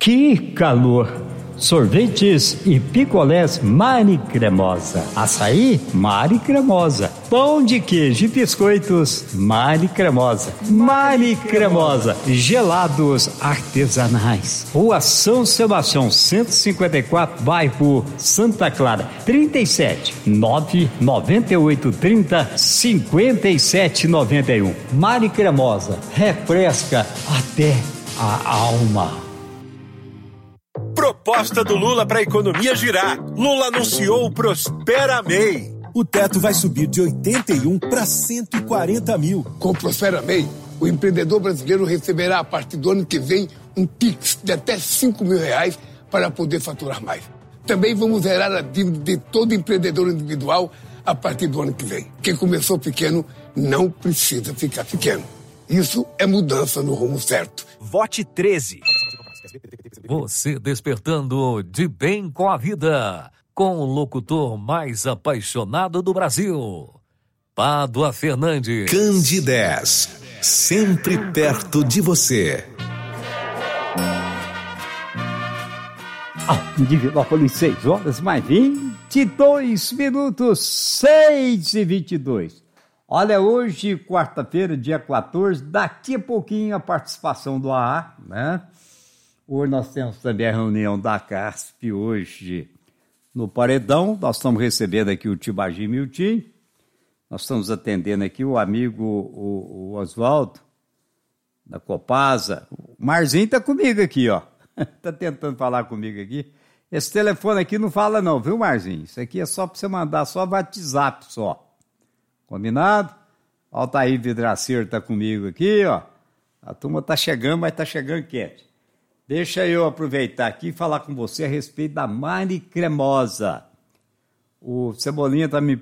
Que calor! Sorvetes e picolés Mari Cremosa. Açaí, Mari Cremosa. Pão de queijo e biscoitos, Mari Cremosa. Mari Cremosa. Gelados artesanais. Rua São Sebastião, 154, bairro Santa Clara. 37 998 30 57 91. Mari Cremosa. Refresca até a alma. Proposta do Lula para a economia girar. Lula anunciou o Prospera MEI. O teto vai subir de 81 para 140 mil. Com o Prospera MEI, o empreendedor brasileiro receberá a partir do ano que vem um Pix de até R$5.000 para poder faturar mais. Também vamos zerar a dívida de todo empreendedor individual a partir do ano que vem. Quem começou pequeno não precisa ficar pequeno. Isso é mudança no rumo certo. Vote 13. Você despertando de bem com a vida, com o locutor mais apaixonado do Brasil, Pádua Fernandes. Candidez, sempre perto de você. Divinópolis, 6 horas mais 22 minutos, 6h22. Olha, hoje, quarta-feira, dia 14, daqui a pouquinho a participação do AA, né? Hoje nós temos também a reunião da CASP hoje no Paredão. Nós estamos recebendo aqui o Tibagi Miltim. Nós estamos atendendo aqui o amigo o Oswaldo, da Copasa. O Marzinho está comigo aqui, ó. Está tentando falar comigo aqui. Esse telefone aqui não fala não, viu, Marzinho? Isso aqui é só para você mandar só WhatsApp só. Combinado? O Altair Vidraceiro está comigo aqui, ó. A turma está chegando, mas está chegando quieto. Deixa eu aproveitar aqui e falar com você a respeito da Mari Cremosa. O Cebolinha está me